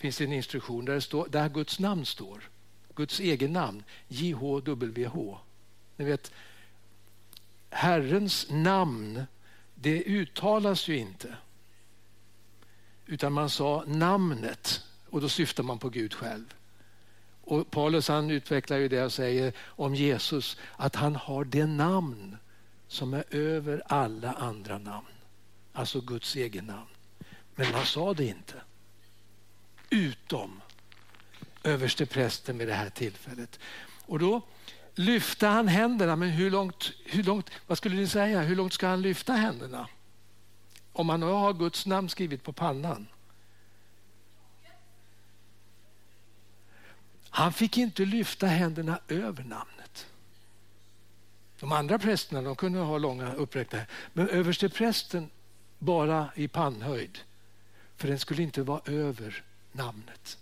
finns det en instruktion där Guds namn står. Guds egen namn, JHWH. Ni vet, Herrens namn, det uttalas ju inte. Utan man sa namnet, och då syftar man på Gud själv. Och Paulus, han utvecklar ju det och säger om Jesus att han har det namn som är över alla andra namn. Alltså Guds egen namn. Men man sa det inte. Utom översteprästen vid det här tillfället. Och då lyfte han händerna, men hur långt, vad skulle ni säga, hur långt ska han lyfta händerna? Om man har Guds namn skrivit på pannan. Han fick inte lyfta händerna över namnet. De andra prästerna, de kunde ha långa uppräckta, men översteprästen bara i pannhöjd. För den skulle inte vara över namnet.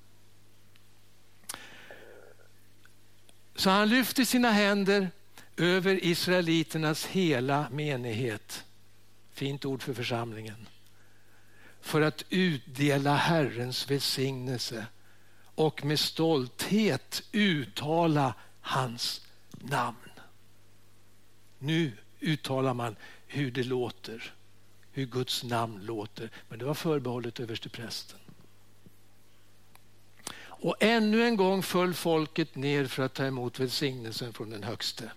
Så han lyfte sina händer över israeliternas hela menighet. Fint ord för församlingen. För att utdela Herrens välsignelse och med stolthet uttala hans namn. Nu uttalar man hur det låter, hur Guds namn låter. Men det var förbehållet översteprästen. Och ännu en gång föll folket ner för att ta emot välsignelsen från den högste.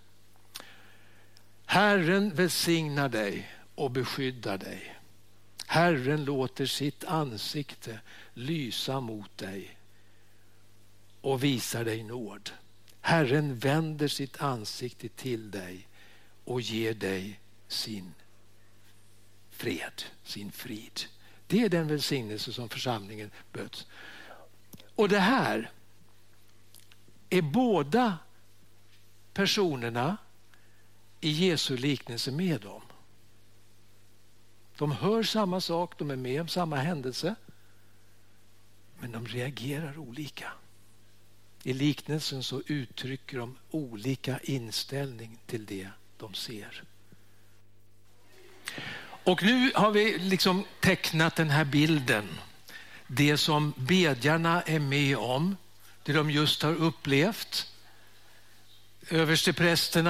Herren välsignar dig och beskyddar dig. Herren låter sitt ansikte lysa mot dig och visar dig nåd. Herren vänder sitt ansikte till dig och ger dig sin fred, sin frid. Det är den välsignelse som församlingen böts. Och det här är båda personerna i Jesu liknelse med dem. De hör samma sak, de är med om samma händelse, men de reagerar olika. I liknelsen så uttrycker de olika inställning till det de ser. Och nu har vi liksom tecknat den här bilden. Det som bedjarna är med om, det de just har upplevt. Översteprästen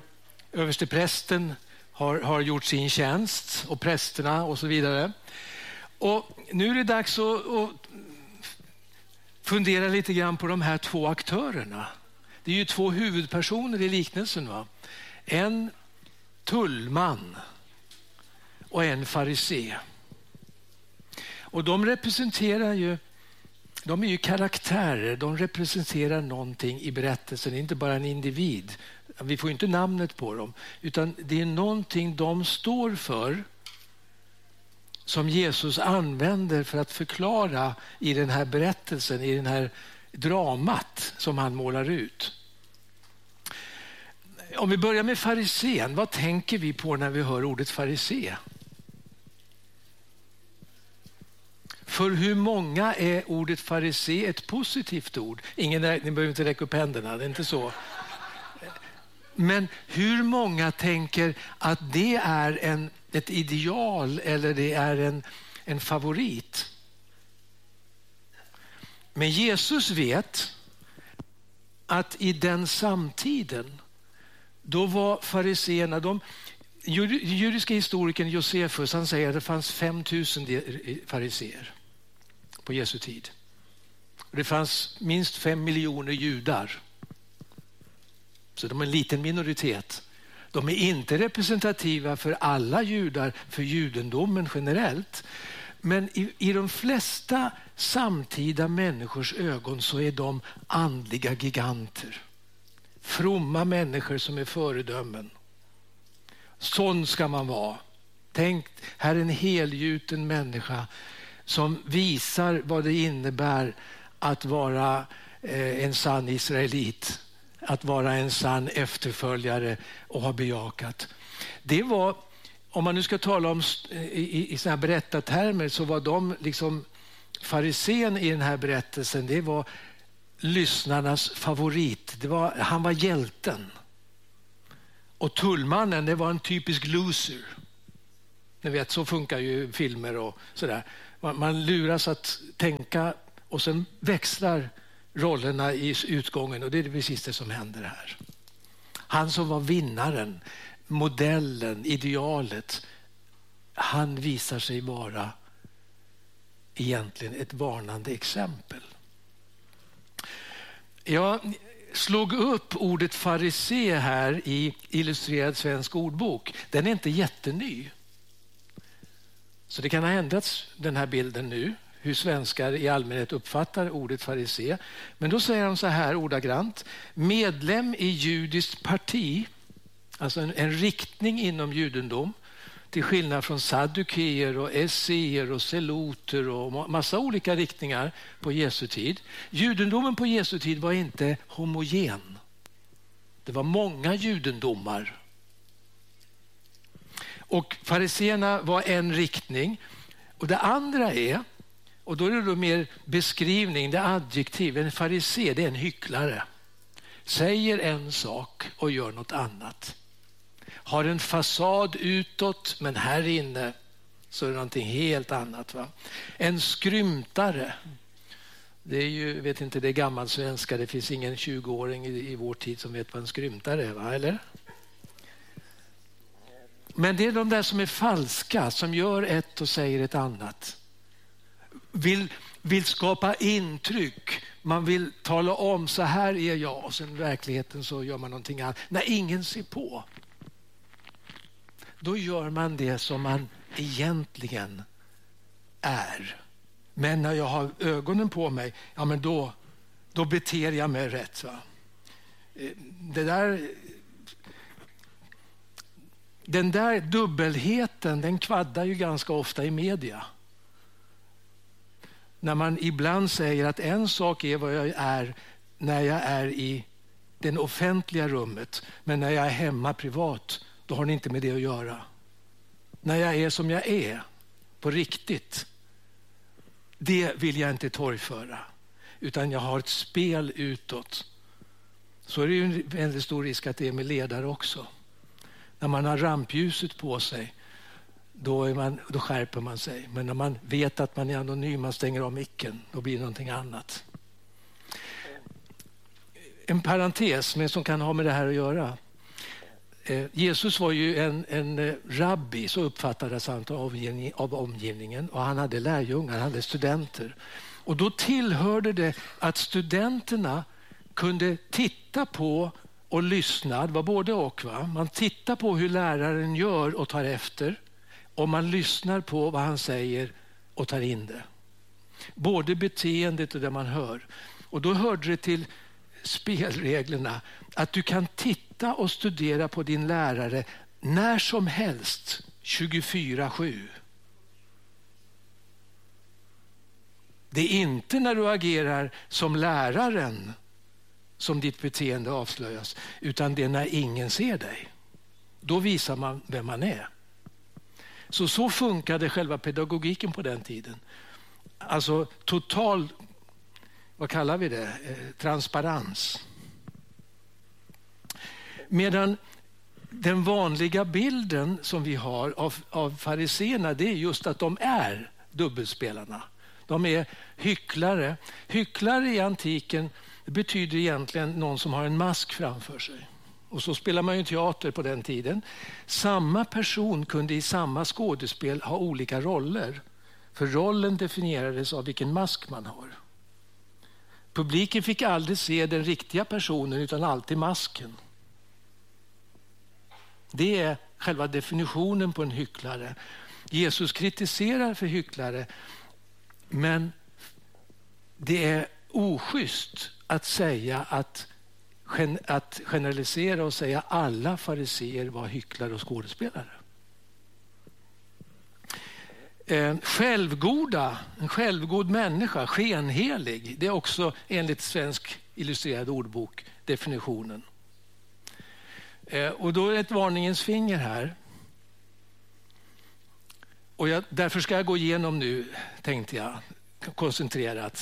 har gjort sin tjänst och prästerna och så vidare. Och nu är det dags att fundera lite grann på de här två aktörerna. Det är ju två huvudpersoner i liknelsen, va? En tullman och en farisé. Och de representerar ju, de är ju karaktärer, de representerar någonting i berättelsen, inte bara en individ. Vi får inte namnet på dem, utan det är någonting de står för som Jesus använder för att förklara i den här berättelsen, i den här dramat som han målar ut. Om vi börjar med farisén, vad tänker vi på när vi hör ordet farisé? För hur många är ordet farisé ett positivt ord? Ni behöver inte räcka upp händerna, det är inte så. Men hur många tänker att det är ett ideal eller det är en favorit? Men Jesus vet att i den samtiden, då var fariséerna, judiska historikern Josefus, han säger att det fanns 5000 fariséer på Jesu tid. Och det fanns minst 5 miljoner judar. Så de är en liten minoritet. De är inte representativa för alla judar, för judendomen generellt. Men i de flesta samtida människors ögon så är de andliga giganter. Fromma människor som är föredömen. Sån ska man vara. Tänk, här är en helgjuten människa som visar vad det innebär att vara en sann israelit. Att vara en sann efterföljare och ha bejakat. Det var, om man nu ska tala om i såna här berättartermer, så var de liksom farisén i den här berättelsen, det var lyssnarnas favorit. Han var hjälten. Och tullmannen, det var en typisk loser. Ni vet, så funkar ju filmer och sådär. Man luras att tänka Och sen växlar rollerna i utgången och det är precis det som händer här. Han som var vinnaren, modellen, idealet, han visar sig vara egentligen ett varnande exempel. Jag slog upp ordet farisé här i Illustrerad svensk ordbok. Den är inte jätteny. Så det kan ha ändrats den här bilden nu, hur svenskar i allmänhet uppfattar ordet farisé. Men då säger de så här ordagrant: medlem i judiskt parti, alltså en riktning inom judendom, till skillnad från saddukeer och esseer och seloter och massa olika riktningar på Jesu tid. Judendomen på Jesu tid var inte homogen. Det var många judendomar. Och fariséerna var en riktning. Och det andra är, och då är det då mer beskrivning, det är adjektiv. En farisé, det är en hycklare. Säger en sak och gör något annat. Har en fasad utåt, men här inne så är det någonting helt annat. Va? En skrymtare. Det är ju, vet inte, det är gammalsvenska. Det finns ingen 20-åring i vår tid som vet vad en skrymtare är, va? Eller? Men det är de där som är falska, som gör ett och säger ett annat. Vill skapa intryck. Man vill tala om, så här är jag, och sen i verkligheten så gör man någonting annat. När ingen ser på, då gör man det som man egentligen är. Men när jag har ögonen på mig, ja men då beter jag mig rätt. Va? Den där dubbelheten, den kvaddar ju ganska ofta i media. När man ibland säger att en sak är vad jag är när jag är i det offentliga rummet, men när jag är hemma privat, då har ni inte med det att göra. När jag är som jag är, på riktigt, det vill jag inte torgföra. Utan jag har ett spel utåt. Så är det ju en väldigt stor risk att det är med ledare också. När man har rampljuset på sig, då skärper man sig. Men när man vet att man är anonym, man stänger av micken, då blir det någonting annat. En parentes, men som kan ha med det här att göra. Jesus var ju en rabbi, så uppfattades han av omgivningen, och han hade lärjungar, han hade studenter. Och då tillhörde det att studenterna kunde titta på och lyssna, det var både och. Va? Man tittar på hur läraren gör och tar efter, och man lyssnar på vad han säger och tar in det. Både beteendet och det man hör. Och då hörde det till spelreglerna att du kan titta och studera på din lärare när som helst, 24/7. Det är inte när du agerar som läraren som ditt beteende avslöjas, utan det är när ingen ser dig. Då visar man vem man är. Så funkade själva pedagogiken på den tiden. Alltså total, vad kallar vi det? Transparens. Medan den vanliga bilden som vi har av fariséerna, det är just att de är dubbelspelarna. De är hycklare. Hycklare i antiken betyder egentligen någon som har en mask framför sig. Och så spelar man ju teater på den tiden. Samma person kunde i samma skådespel ha olika roller. För rollen definierades av vilken mask man har. Publiken fick aldrig se den riktiga personen utan alltid masken. Det är själva definitionen på en hycklare. Jesus kritiserar för hycklare, men det är oschysst att säga att generalisera och säga alla fariséer var hycklare och skådespelare. En självgod människa, skenhelig, det är också enligt Svensk illustrerad ordbok definitionen. Och då är det ett varningens finger här. Och därför ska jag gå igenom nu, tänkte jag, koncentrerat,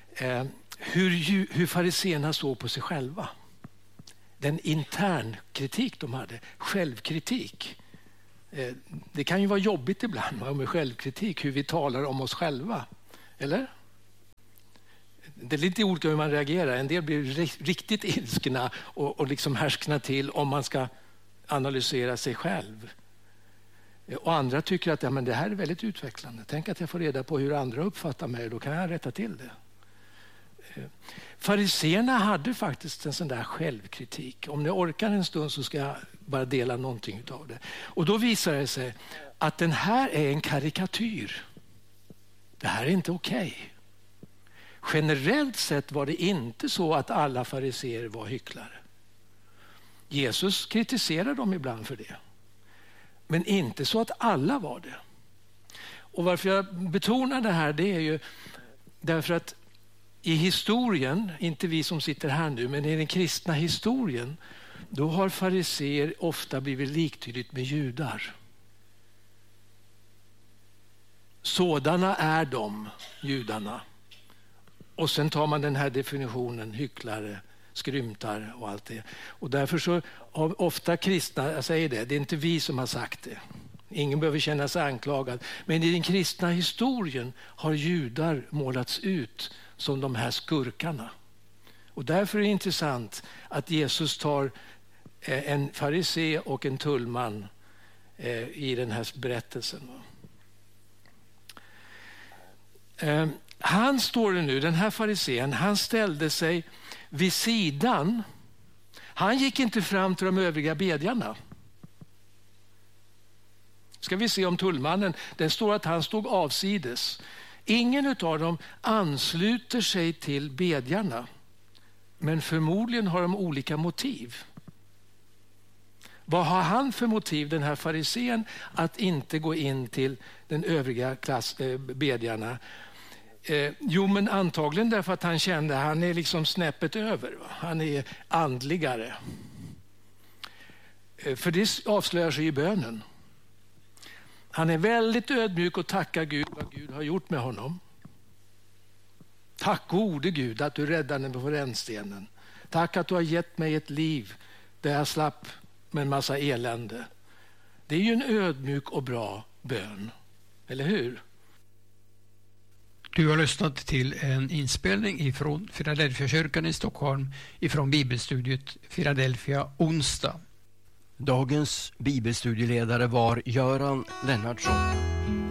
hur fariséerna såg på sig själva. Den intern kritik de hade, självkritik. Det kan ju vara jobbigt ibland med självkritik, hur vi talar om oss själva. Eller? Det är lite olika hur man reagerar. En del blir riktigt ilskna och liksom härskna till om man ska analysera sig själv. Och andra tycker att men det här är väldigt utvecklande. Tänk att jag får reda på hur andra uppfattar mig, då kan jag rätta till det. Fariseerna hade faktiskt en sån där självkritik. Om ni orkar en stund så ska jag bara dela någonting av det. Och då visar det sig att den här är en karikatyr. Det här är inte okej. Generellt sett var det inte så att alla fariseer var hycklare. Jesus kritiserade dem ibland för det. Men inte så att alla var det. Och varför jag betonar det här, det är ju därför att i historien, inte vi som sitter här nu, men i den kristna historien, då har fariseer ofta blivit liktydigt med judar. Sådana är de, judarna. Och sen tar man den här definitionen, hycklare, skrymtar och allt det. Och därför så har ofta kristna, jag säger det är inte vi som har sagt det. Ingen behöver känna sig anklagad. Men i den kristna historien har judar målats ut som de här skurkarna. Och därför är det intressant att Jesus tar en farisé och en tullman i den här berättelsen. Han står det nu, den här farisén, han ställde sig vid sidan. Han gick inte fram till de övriga bedjarna. Ska vi se om tullmannen, det står att han stod avsides. Ingen av dem ansluter sig till bedjarna, men förmodligen har de olika motiv. Vad har han för motiv, den här farisén, att inte gå in till den övriga bedjarna? Jo, men antagligen därför att han kände att han är liksom snäppet över. Han är andligare. För det avslöjar sig i bönen. Han är väldigt ödmjuk och tackar Gud vad Gud har gjort med honom. Tack gode Gud att du räddade mig på rännstenen. Tack att du har gett mig ett liv där jag slapp med en massa elände. Det är ju en ödmjuk och bra bön. Eller hur? Du har lyssnat till en inspelning ifrån Philadelphia kyrkan i Stockholm ifrån bibelstudiet Philadelphia onsdag. Dagens bibelstudieledare var Göran Lennartsson.